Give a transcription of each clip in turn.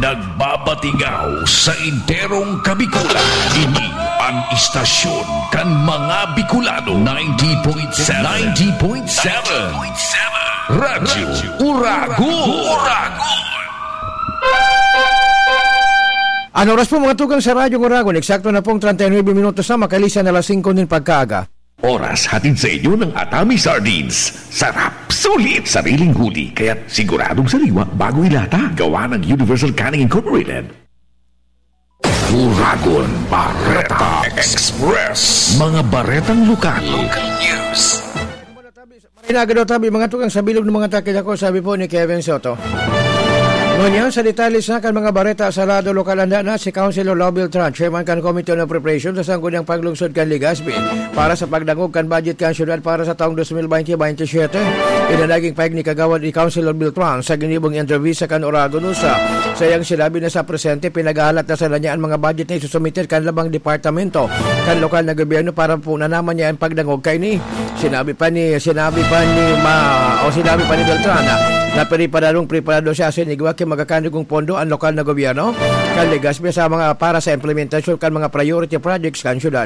Nagbabatigaw sa enterong Kabikulan. Ini ang istasyon kan mga Bicolano. 90.7 Radyo Uragon. Ano oras po mga tugang sa Radyo Uragon? Eksakto na pong 39 minutos na makalisan na 5 din pagkaaga. Oras hatid sa inyo ng Atami Sardines. Sarap, sulit, sariling huli, kaya't siguradong sariwa bago ilata. Gawa ng Universal Canning Incorporated. Uragon Bareta Express. Mga baretang lokal. Local news. Marinagado tabi mga tugang sa bilog ng mga takil ako, sabi po ni Kevin Soto. Ngunyan, sa detalles na kan mga bareta sa lado lokal anda na si Councilor Loville Tran, Chairman kan Committee on Preparation sa sangguniang paglungsod kan Legazpi para sa pagdangog kan budget kan syudad para sa taong 2020-27. Inanaging paig ni Kagawad ni Councilor Beltran sa ginibong interview sa kan Uragon Usa. Sayang sinabi na sa presente pinagahalat na sa lanyaan mga budget na isusumitir kan labang departamento kan lokal na gobyerno para po na naman niya ang pagdangog kay ni. Sinabi pa ni Beltran na preparado siya sinigwa kay magakanigong pondo ang lokal na gobyerno kan Legazpi sa mga para sa implementasyon kan mga priority projects kan syudad.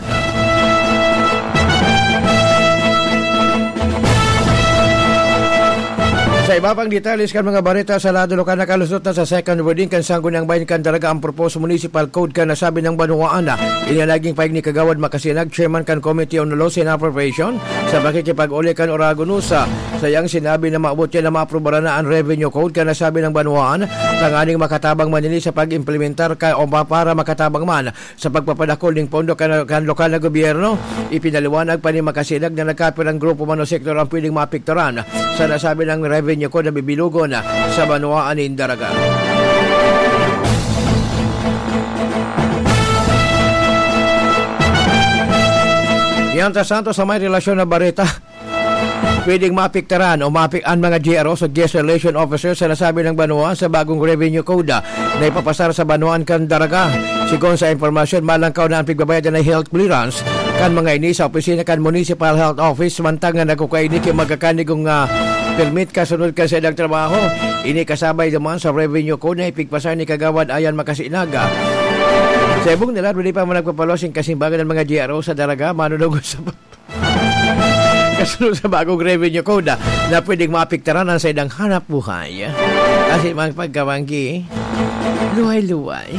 Sa iba pang detalles kan mga bareta sa lado lokal na kalusot na sa second reading kan sangguniang bayan kan dalaga ang proposed municipal code kan nasabi ng Banuaan na inanaging paig ni Kagawad Makasinag, Chairman kan Committee on Laws and Appropriation sa pakikipag-uli kan Uragon Usa. Sayang sinabi na maabot yan na maaprobaran na ang revenue code kan nasabi ng Banuaan tanganing makatabang manili sa pag-implementar o para makatabang man sa pagpapadakol ng pondo kan lokal na gobyerno. Ipinaliwanag pa ni Makasinag na nagkapirang grupo man o sektor ang pwedeng mapikturan sa nasabi ng revenue ko na bibilugo na sa Banuaan in Daraga. Yanta Santos sa may relasyon na bareta pwedeng mapiktaran o mapikan mga GRO o Guest Relation Officer sa nasabi ng Banuaan sa bagong revenue code na ipapasar sa Banuaan kan Daraga. Sigon sa informasyon, malangkaw na ang pigbabayad na health clearance kan mga ini sa opisina kan Municipal Health Office mantang na nakukaini kay magkakanigong permit kasunod ka sa ilang trabaho. Ini kasabay naman sa revenue code na ipigpasar ni Kagawad Ayan Makasinaga. Sa ibong nila, hindi pa man nagpapalosing kasimbagan ng mga GRO sa Daraga, manunugod sa kasunod sa bagong revenue code na pwedeng mapiktaran sa ilang hanap buhay. Kasi mga pagkawanggi, luway-luway.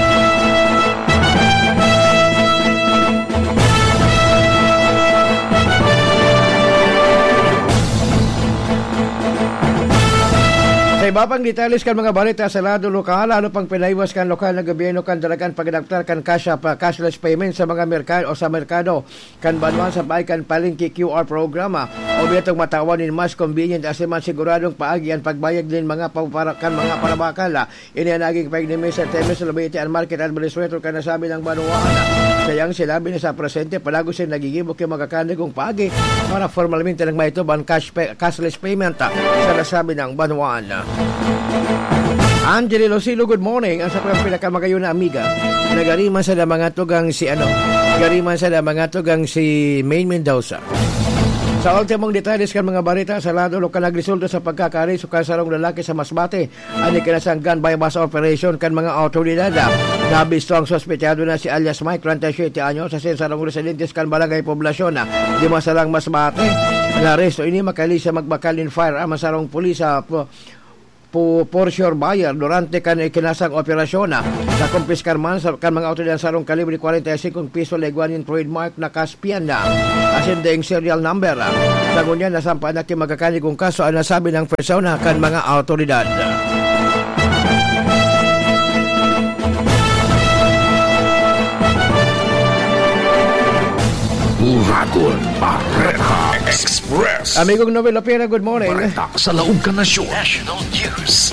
Sa iba pang detalles kan mga balita sa lado lokal, ano pang pinaiwas kan lokal na gobyerno kan dalagan pagdaktar kan cashless payment sa mga merkado o sa merkado kan Banuan sa bahay kan palengke QR programa o bitong matawan in mas convenient as man siguradong paagi ang pagbayag din mga mga parabakal. Ini naging paig ni Mr. Temes Lobete ang market administrator kan nasabi ng Banuan. Sayang sinabi na sa presente palago siya nagigibok yung magkakanigong paagi para formalmente lang maitubang cashless payment sa nasabi ng Banuan. Angeli Losilo, good morning. Ang sa pinakamagayon na amiga. Nagariman sa mga tugang si Maine Mendoza. Sa ultimong detalles kan mga barita sa lado lokal nagresulta sa pagkakari sa sarong lalaki sa Masbate. Ani kinasang gun bypass operation kan mga autoridad. Nabisto ang sospechado na si alias Mike, 37 anyos, sa sarong residentes kan Barangay Poblasyon di Masalang Masbate. Naresto ini makalisa magbakal in fire ang masarong pulis sa for sure buyer durante kan ikinasang operasyon sa kumpiskar man sa kan mga autoridad sarong kalibre 45 piso leguanin trademark na Caspian asin ding serial number sa ngunyan nasampa na magkakanigong kaso ang nasabi ng persona kan mga autoridad. Uragon Bareta Express. Amigong Noel Lopera, good morning. Bareta sa laong kanasyon. National News.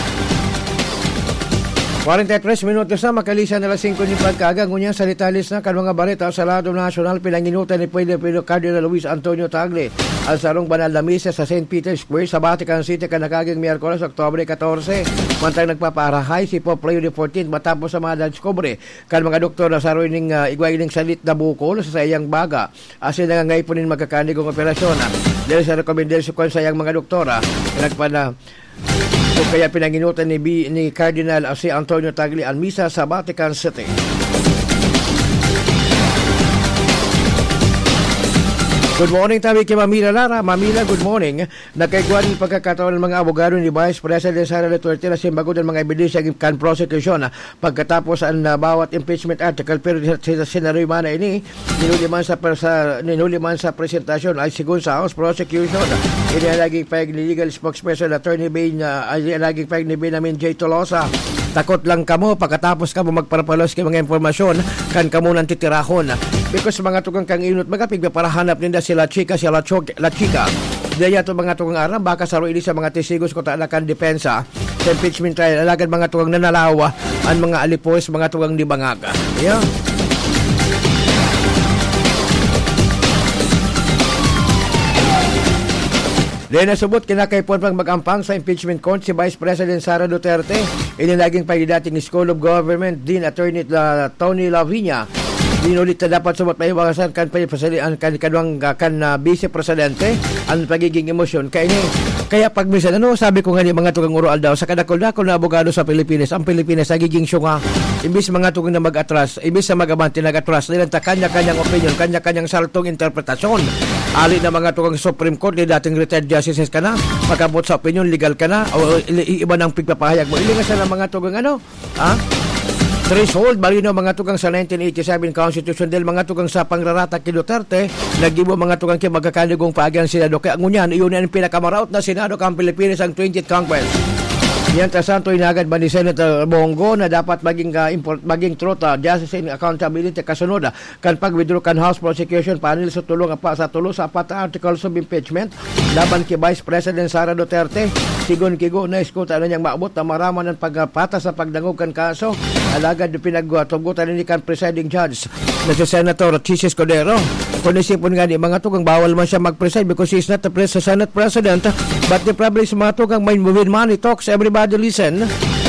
43 minutos na makalisan na 5 ni pagkaga. Ngunyan sa detalles na kan mga bareta sa lado nasyonal pinanginutan ni Pedro Cardinal Luis Antonio Tagle ang sarong banal na misa sa St. Peter's Square sa Vatican City kanakaging Miyerkules, Oktubre 14. Mantang nagpaparahay si Pope Leo XIV matapos sa mga diskubre kan mga doktor na saroy ning igwailing salit na bukol sa sayang baga asin nangangayponin magkakanigong operasyon dahil sa rekomendasyon sa sayang mga doktora O kaya pinanginutan ni Cardinal si Antonio Tagle ang misa sa Vatican City. Good morning, tawi kay Mamila Lara. Mamila, good morning. Nakaiguan ng pagkakataon ng mga abogado ni Vice President Sara Duterte na simbago ng mga ebidensya kan prosecution pagkatapos ang bawat impeachment article pero senaryo man ini ninuliman sa presentasyon ay sigun sa House Prosecution. Inilaging payag ni legal spokesperson Attorney inilaging payag ni Benjamin J. Tolosa. Takot lang kamo pagkatapos kamo magparapalos kay mga informasyon kan kamo nang titirahon. Because mga tukang kang inot mga pigpaparahanap ninda sila chika la chika. Daya to mga tukang aram baka saro ini sa mga tesigos ko taalakan depensa sa impeachment trial alagad mga tukang nanalawa ang mga alipos mga tukang di bangaga. Yeah. Dahil nasubot kinakaipon pang mag-ampang sa impeachment court si Vice President Sara Duterte. Inilaging pa dating School of Government Dean Attorney Tony Lavinia. Dinulit na dapat sumot pa iwasan kan Vice Presidente ang pagiging emosyon. Kaya pag minsan, sabi ko nga ni mga tugang urual daw, sa kadakol-dakol na abogado sa Pilipinas, ang Pilipinas nagiging syunga. Imbis mga tugang na mag-atras, imbis na mag-abante nag-atras, nilanta kanya-kanyang opinion, kanya-kanyang saltong interpretasyon. Ali na mga tugang Supreme Court, ni dating retired justices ka na, magkabot sa opinion, legal ka na, o iba ng pigpapahayag mo. Ilingasan ng mga tugang threshold, balino mga tugang sa 1987 Constitution dahil mga tugang sa pangraratak kay Duterte, nagibo mga tugang kay magkakanigong paagyan Senado. Kaya ngunyan, iyon ang pinakamaraot na Senado kang Pilipinas ang 20th Congress. Yan tasanto inagad ba ni Senator Bongo na dapat maging truth, justice and accountability kasunod kan pag-withdraw kan House Prosecution panel sa tulong sa 4 articles of impeachment laban kay Vice President Sara Duterte. Sigon kigo na iskuta na niyang maabot na maraman ng pagpata sa pagdangog kan kaso. Alagad pinagtugutan ni kan presiding judge na si Senator Chis Escudero. Kung isipon nga ni mga tugang bawal man siya mag-preside because he is not the Senate President, but the problem is mga tugang may money talks, everybody listen.